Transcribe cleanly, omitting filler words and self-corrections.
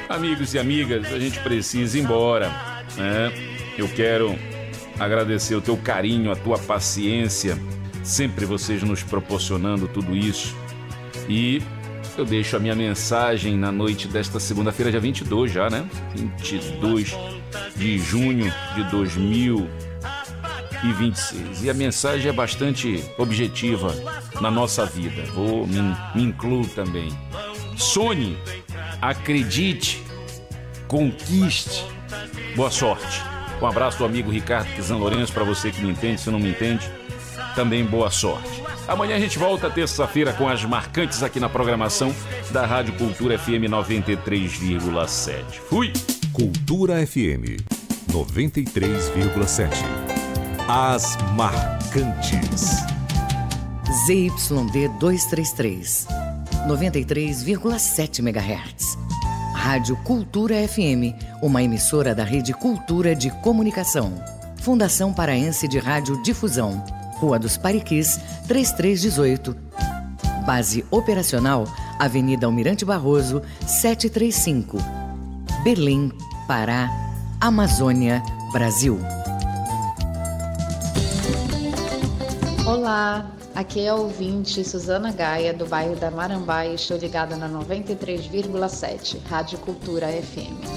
Amigos e amigas, a gente precisa ir embora, né? Eu quero agradecer o teu carinho, a tua paciência, sempre vocês nos proporcionando tudo isso. E eu deixo a minha mensagem na noite desta segunda-feira, dia 22 já, né? 22 de junho de 2026. E a mensagem é bastante objetiva na nossa vida. Me incluo também. Sonhe, acredite, conquiste. Boa sorte. Um abraço do amigo Ricardo Kizan Lourenço, para você que me entende, se não me entende, também boa sorte. Amanhã a gente volta terça-feira com as marcantes aqui na programação da Rádio Cultura FM 93,7. Fui! Cultura FM 93,7. As marcantes. ZYD 233, 93,7 MHz. Rádio Cultura FM, uma emissora da Rede Cultura de Comunicação. Fundação Paraense de Rádio Difusão. Rua dos Pariquis, 3318. Base operacional, Avenida Almirante Barroso, 735. Belém, Pará, Amazônia, Brasil. Olá, aqui é a ouvinte Suzana Gaia, do bairro da Marambaia, e estou ligada na 93,7, Rádio Cultura FM.